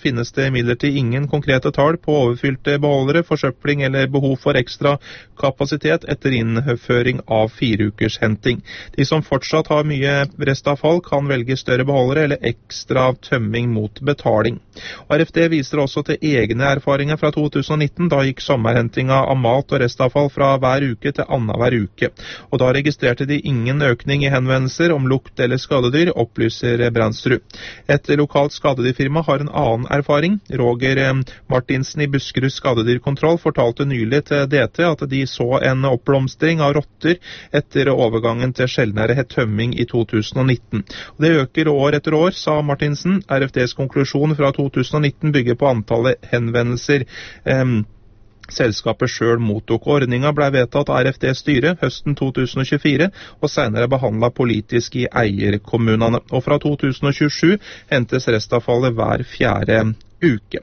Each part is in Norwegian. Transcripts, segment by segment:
finnes det imidlertid ingen konkrete tall på overfylte beholdere, forsøpling eller behov for ekstra kapasitet etter innføring av 4-ukers henting. De som fortsatt har mye restavfall kan velge større beholdere eller ekstra tømming mot betaling. RFD viser også til egne erfaringer fra 2019, da gikk sommerhentinga av mat og restavfall fra hver uke til annenhver uke. Og da registrerte de ingen økning i henvendelser om lukt eller skadedyr, opplyser Brandsrud. Et lokalt skadedyrfirma har en annen erfaring. Roger Martinsen i Buskerud skadedyrkontroll fortalte nylig til DT at de så en oppblomstring av rotter etter overgangen til sjeldnere tømming i 2019. Det øker år etter år, sa Martinsen. RFDs konklusjon fra 2019 bygger på antallet henvendelser selskapet selv mottok. Ordninga ble vedtatt av RFD-styret høsten 2024, og senere behandlet politisk i eierkommunene. Og fra 2027 hentes restavfallet hver 4. uke.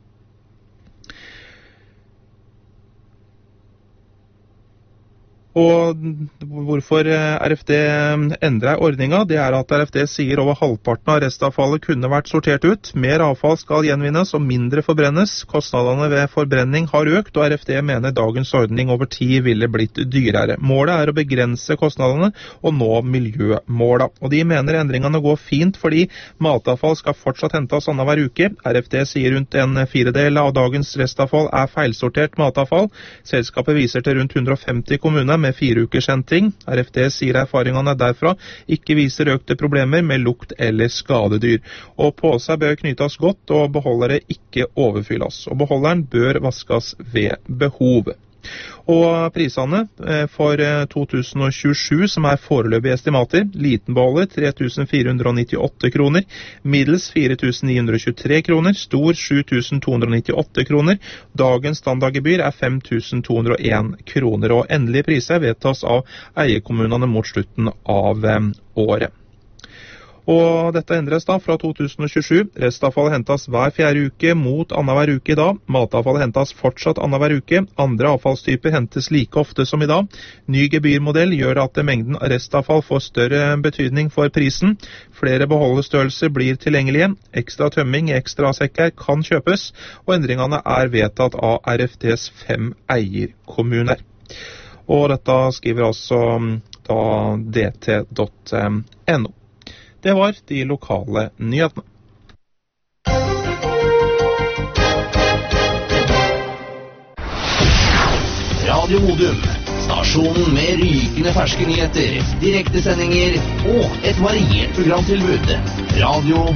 Og hvorfor RFD endrer ordninga, det er at RFD sier over halvparten av restavfallet kunne vært sortert ut. Mer avfall skal gjenvinnes og mindre forbrennes. Kostnadene ved forbrenning har økt, og RFD mener dagens ordning over tid ville blitt dyrere. Målet er å begrense kostnadene og nå miljømåla. Og de mener endringene går fint fordi matavfall skal fortsatt hentes annenhver uke. RFD sier rundt en 4/4 av dagens restavfall er feilsortert matavfall. Selskapet viser til rundt 150 kommuner med 4 ukers henting. RFD sier erfaringene derfra ikke viser økte problemer med lukt eller skadedyr. Og påser bør knytes godt, og beholdere ikke overfylles. Og beholderen bør vaskes ved behov. Og prisene for 2027, som er foreløpige estimater: liten beholder 3.498 kroner, middels 4.923 kroner, stor 7.298 kroner. Dagens standardgebyr er 5.201 kroner, og endelige priser vedtas av eierkommunene mot slutten av året. Og dette endres da fra 2027. Restavfall hentes hver 4. uke mot annenhver uke i dag. Matavfall hentes fortsatt annenhver uke. Andre avfallstyper hentes like ofte som i dag. Ny gebyrmodell gjør at mengden restavfall får større betydning for prisen. Flere beholderstørrelser blir tilgjengelige. Ekstra tømming i ekstra sekker kan kjøpes, og endringene er vedtatt av RFDs 5 eierkommuner. Og dette skriver altså da dt.no. Det var de lokale nyhetene. Radio Modum, stasjonen med rykende ferske nyheter, direktesendinger og et variert programtilbud. Radio